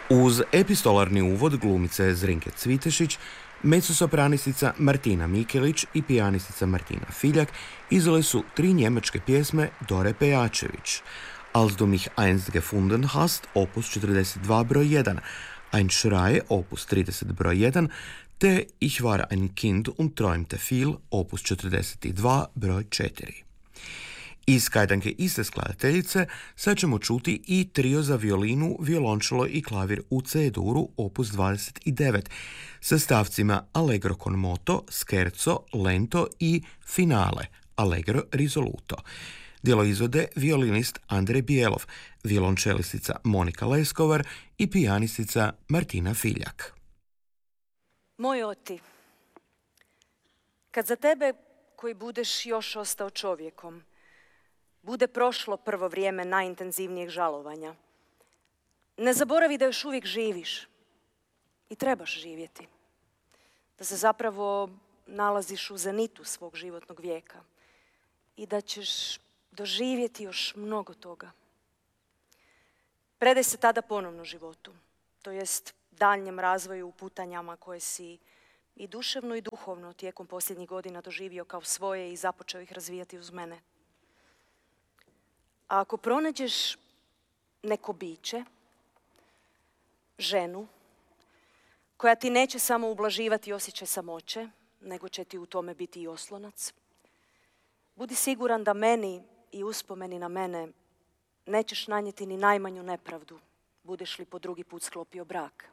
Uz epistolarni uvod glumice Zrinke Cvitešić, mezzosopranistica Martina Mikelić i pijanistica Martina Filjak izdale su 3 njemačke pjesme Dore Pejačević: Als du mich einst gefunden hast, opus 42 broj 1, Ein Schrei, opus 30 broj 1, te Ich war ein Kind und träumte viel, opus 42 broj 4. Iz kajdanke iste skladateljice sad ćemo čuti i trio za violinu, violončelo i klavir u C-duru opus 29 sa stavcima Allegro con moto, Scherzo, Lento i Finale, Allegro risoluto. Djelo izvode violinist Andrej Bijelov, violončelistica Monika Leskovar i pijanistica Martina Filjak. Moj oti, kad za tebe koji budeš još ostao čovjekom, bude prošlo prvo vrijeme najintenzivnijeg žalovanja, ne zaboravi da još uvijek živiš i trebaš živjeti. Da se zapravo nalaziš u zenitu svog životnog vijeka i da ćeš doživjeti još mnogo toga. Predaj se tada ponovno životu, to jest daljnjem razvoju u putanjama koje si i duševno i duhovno tijekom posljednjih godina doživio kao svoje i započeo ih razvijati uz mene. A ako pronađeš neko biće, ženu, koja ti neće samo ublaživati osjećaj samoće, nego će ti u tome biti i oslonac, budi siguran da meni i uspomeni na mene nećeš nanijeti ni najmanju nepravdu, budeš li po drugi put sklopio brak.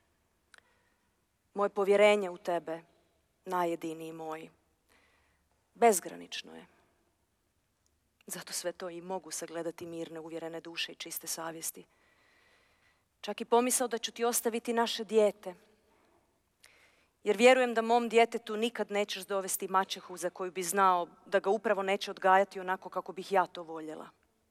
Moje povjerenje u tebe, najjediniji moj, bezgranično je. Zato sve to i mogu sagledati mirne, uvjerene duše i čiste savjesti. Čak i pomisao da ću ti ostaviti naše dijete. Jer vjerujem da mom djetetu nikad nećeš dovesti maćehu za koju bi znao da ga upravo neće odgajati onako kako bih ja to voljela.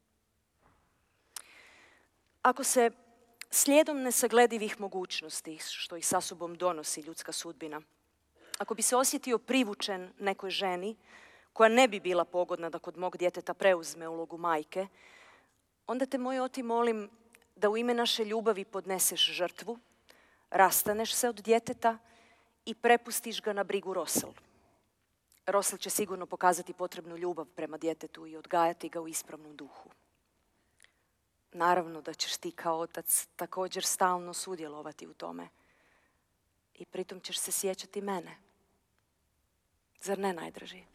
Ako se slijedom nesagledivih mogućnosti, što ih sa sobom donosi ljudska sudbina, ako bi se osjetio privučen nekoj ženi koja ne bi bila pogodna da kod mog djeteta preuzme ulogu majke, onda te, moj oti, molim da u ime naše ljubavi podneseš žrtvu, rastaneš se od djeteta i prepustiš ga na brigu Rosel. Rosel će sigurno pokazati potrebnu ljubav prema djetetu i odgajati ga u ispravnom duhu. Naravno da ćeš ti kao otac također stalno sudjelovati u tome i pritom ćeš se sjećati mene. Zar ne, najdraži?